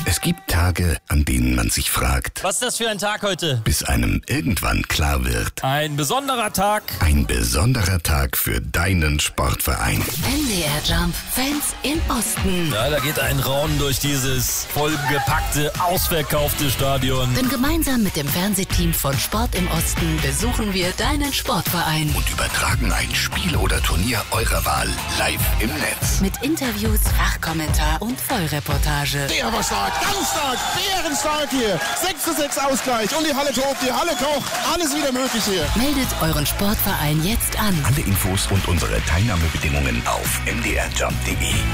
Es gibt Tage, an denen man sich fragt, was ist das für ein Tag heute? Bis einem irgendwann klar wird, ein besonderer Tag. Ein besonderer Tag für deinen Sportverein. MDR Jump Fans im Osten. Ja, da geht ein Raunen durch dieses vollgepackte, ausverkaufte Stadion. Denn gemeinsam mit dem Fernsehteam von Sport im Osten besuchen wir deinen Sportverein. Und übertragen ein Spiel oder Turnier eurer Wahl live im Netz. Mit Interviews, Fachkommentar und Vollreportage. Der war stark, ganz stark, bärenstark hier. 6:6 Ausgleich und die Halle tobt, die Halle kocht. Alles wieder möglich hier. Meldet euren Sportverein jetzt an. Alle Infos und unsere Teilnahmebedingungen auf mdrjump.de.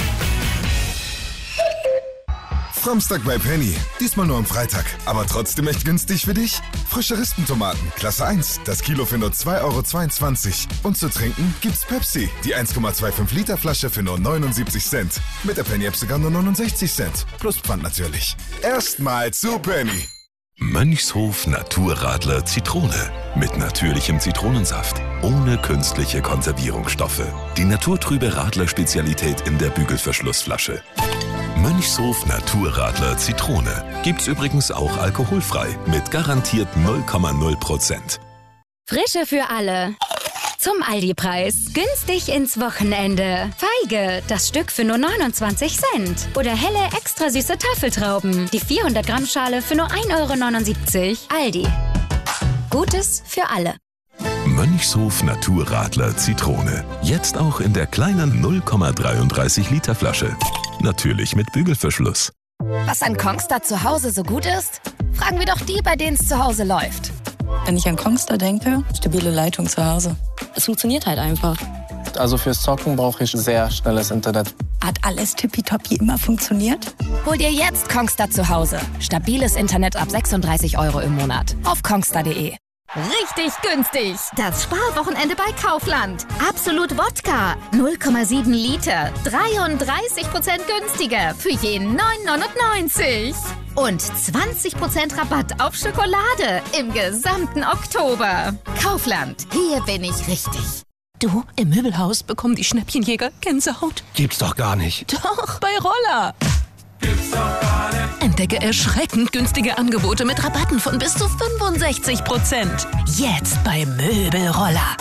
Samstag bei Penny. Diesmal nur am Freitag. Aber trotzdem echt günstig für dich? Frische Rispentomaten, Klasse 1. Das Kilo für nur 2,22 €. Und zu trinken gibt's Pepsi. Die 1,25 Liter Flasche für nur 79 Cent. Mit der Penny-App sogar nur 69 Cent. Plus Pfand natürlich. Erstmal zu Penny. Mönchshof Naturradler Zitrone. Mit natürlichem Zitronensaft. Ohne künstliche Konservierungsstoffe. Die naturtrübe Radler-Spezialität in der Bügelverschlussflasche. Mönchshof Naturradler Zitrone. Gibt's übrigens auch alkoholfrei. Mit garantiert 0,0%. Frische für alle. Zum Aldi-Preis. Günstig ins Wochenende. Feige, das Stück für nur 29 Cent. Oder helle, extra süße Tafeltrauben. Die 400 Gramm Schale für nur 1,79 €. Aldi. Gutes für alle. Mönchshof Naturradler Zitrone. Jetzt auch in der kleinen 0,33 Liter Flasche. Natürlich mit Bügelverschluss. Was an Kongstar zu Hause so gut ist? Fragen wir doch die, bei denen es zu Hause läuft. Wenn ich an Kongstar denke, stabile Leitung zu Hause. Es funktioniert halt einfach. Also fürs Zocken brauche ich sehr schnelles Internet. Hat alles tippitoppi immer funktioniert? Hol dir jetzt Kongstar zu Hause. Stabiles Internet ab 36 € im Monat. Auf kongstar.de. Richtig günstig. Das Sparwochenende bei Kaufland. Absolut Wodka. 0,7 Liter. 33% günstiger. Für jeden 9,99 €. Und 20% Rabatt auf Schokolade im gesamten Oktober. Kaufland. Hier bin ich richtig. Du, im Möbelhaus bekommen die Schnäppchenjäger Gänsehaut. Gibt's doch gar nicht. Doch, bei Roller. Entdecke erschreckend günstige Angebote mit Rabatten von bis zu 65%. Jetzt bei Möbelroller.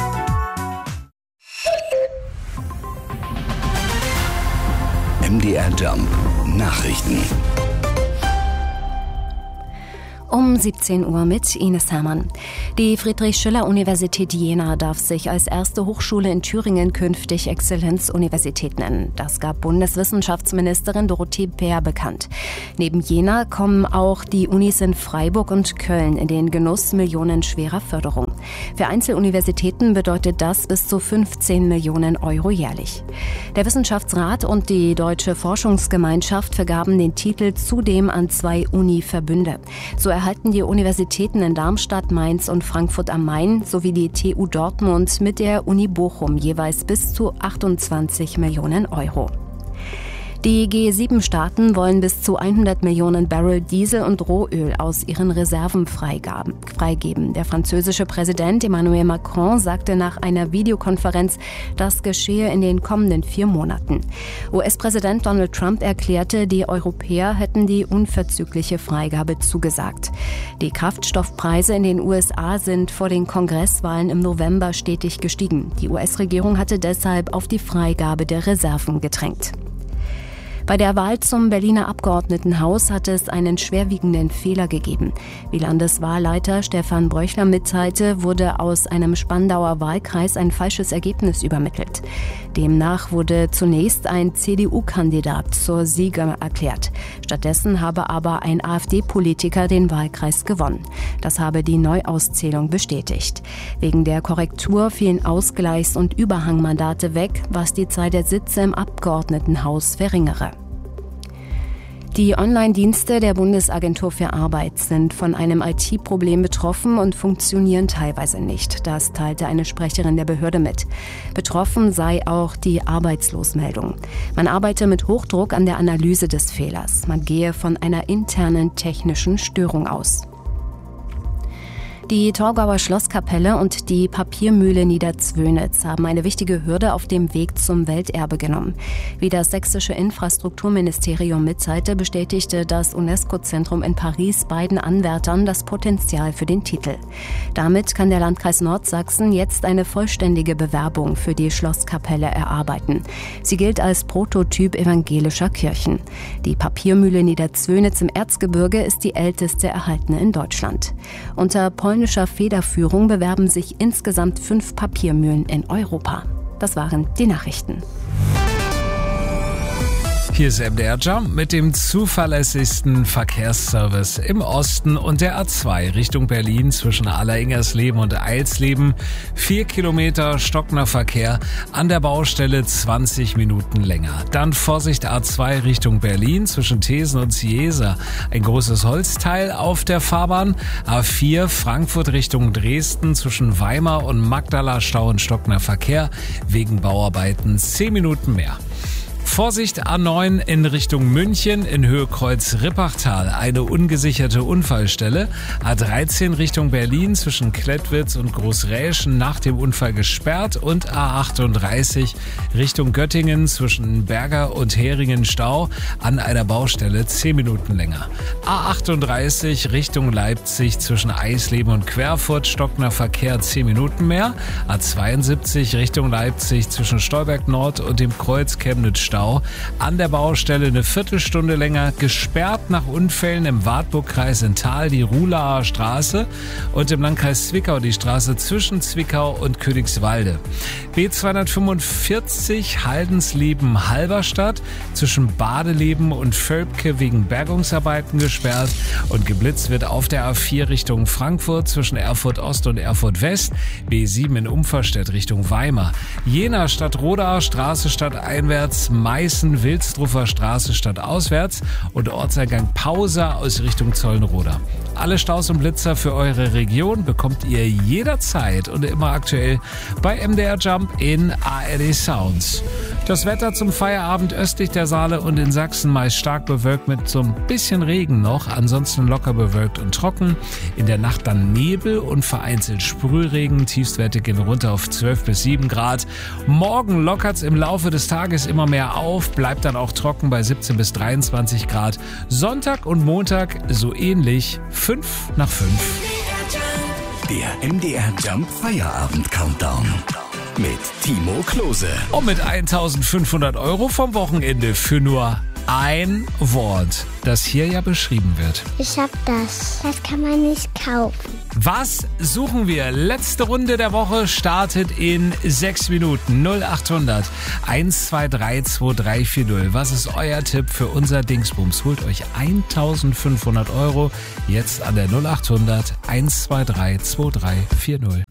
MDR Jump Nachrichten. Um 17 Uhr mit Ines Hermann. Die Friedrich-Schiller-Universität Jena darf sich als erste Hochschule in Thüringen künftig Exzellenzuniversität nennen. Das gab Bundeswissenschaftsministerin Dorothee Bär bekannt. Neben Jena kommen auch die Unis in Freiburg und Köln in den Genuss millionenschwerer Förderung. Für Einzeluniversitäten bedeutet das bis zu 15 Millionen € jährlich. Der Wissenschaftsrat und die Deutsche Forschungsgemeinschaft vergaben den Titel zudem an 2 Uni-Verbünde. So erhalten die Universitäten in Darmstadt, Mainz und Frankfurt am Main sowie die TU Dortmund mit der Uni Bochum jeweils bis zu 28 Millionen €. Die G7-Staaten wollen bis zu 100 Millionen Barrel Diesel und Rohöl aus ihren Reserven freigeben. Der französische Präsident Emmanuel Macron sagte nach einer Videokonferenz, das geschehe in den kommenden 4 Monaten. US-Präsident Donald Trump erklärte, die Europäer hätten die unverzügliche Freigabe zugesagt. Die Kraftstoffpreise in den USA sind vor den Kongresswahlen im November stetig gestiegen. Die US-Regierung hatte deshalb auf die Freigabe der Reserven gedrängt. Bei der Wahl zum Berliner Abgeordnetenhaus hat es einen schwerwiegenden Fehler gegeben. Wie Landeswahlleiter Stefan Bröchler mitteilte, wurde aus einem Spandauer Wahlkreis ein falsches Ergebnis übermittelt. Demnach wurde zunächst ein CDU-Kandidat zur Sieger erklärt. Stattdessen habe aber ein AfD-Politiker den Wahlkreis gewonnen. Das habe die Neuauszählung bestätigt. Wegen der Korrektur fielen Ausgleichs- und Überhangmandate weg, was die Zahl der Sitze im Abgeordnetenhaus verringere. Die Online-Dienste der Bundesagentur für Arbeit sind von einem IT-Problem betroffen und funktionieren teilweise nicht. Das teilte eine Sprecherin der Behörde mit. Betroffen sei auch die Arbeitslosmeldung. Man arbeite mit Hochdruck an der Analyse des Fehlers. Man gehe von einer internen technischen Störung aus. Die Torgauer Schlosskapelle und die Papiermühle Niederzwönitz haben eine wichtige Hürde auf dem Weg zum Welterbe genommen. Wie das sächsische Infrastrukturministerium mitteilte, bestätigte das UNESCO-Zentrum in Paris beiden Anwärtern das Potenzial für den Titel. Damit kann der Landkreis Nordsachsen jetzt eine vollständige Bewerbung für die Schlosskapelle erarbeiten. Sie gilt als Prototyp evangelischer Kirchen. Die Papiermühle Niederzwönitz im Erzgebirge ist die älteste erhaltene in Deutschland. Unter polnischer Federführung bewerben sich insgesamt 5 Papiermühlen in Europa. Das waren die Nachrichten. Hier ist MDR Jump mit dem zuverlässigsten Verkehrsservice im Osten und der A2 Richtung Berlin zwischen Alleringersleben und Eilsleben. 4 Kilometer stockender Verkehr, an der Baustelle 20 Minuten länger. Dann Vorsicht A2 Richtung Berlin zwischen Thesen und Ciesa. Ein großes Holzteil auf der Fahrbahn. A4 Frankfurt Richtung Dresden zwischen Weimar und Magdala Stau und stockender Verkehr. Wegen Bauarbeiten 10 Minuten mehr. Vorsicht A9 in Richtung München in Höhe Kreuz-Rippachtal, eine ungesicherte Unfallstelle. A13 Richtung Berlin zwischen Klettwitz und Großräschen nach dem Unfall gesperrt und A38 Richtung Göttingen zwischen Berger und Heringen Stau an einer Baustelle 10 Minuten länger. A38 Richtung Leipzig zwischen Eisleben und Querfurt stockender Verkehr 10 Minuten mehr. A72 Richtung Leipzig zwischen Stolberg Nord und dem Kreuz Chemnitz-Stau an der Baustelle eine Viertelstunde länger, gesperrt nach Unfällen im Wartburgkreis in Thal die Ruhlaer Straße und im Landkreis Zwickau die Straße zwischen Zwickau und Königswalde. B245 Haldensleben-Halberstadt zwischen Badeleben und Völpke wegen Bergungsarbeiten gesperrt und geblitzt wird auf der A4 Richtung Frankfurt zwischen Erfurt Ost und Erfurt West, B7 in Umverstedt Richtung Weimar, Jena Stadt Rodaer Straße stadteinwärts, Meißen-Wilsdruffer Straße stadtauswärts und Ortseingang Pausa aus Richtung Zollenroda. Alle Staus und Blitzer für eure Region bekommt ihr jederzeit und immer aktuell bei MDR Jump in ARD Sounds. Das Wetter zum Feierabend östlich der Saale und in Sachsen meist stark bewölkt mit so ein bisschen Regen noch, ansonsten locker bewölkt und trocken. In der Nacht dann Nebel und vereinzelt Sprühregen, Tiefstwerte gehen runter auf 12 bis 7 Grad. Morgen lockert's im Laufe des Tages immer mehr auf, bleibt dann auch trocken bei 17 bis 23 Grad. Sonntag und Montag so ähnlich, 5 nach 5. Der MDR Jump Feierabend Countdown mit Timo Klose. Und mit 1.500 € vom Wochenende für nur ein Wort, das hier ja beschrieben wird. Ich hab das. Das kann man nicht kaufen. Was suchen wir? Letzte Runde der Woche startet in 6 Minuten. 0800 123 2340. Was ist euer Tipp für unser Dingsbums? Holt euch 1.500 € jetzt an der 0800 123 2340.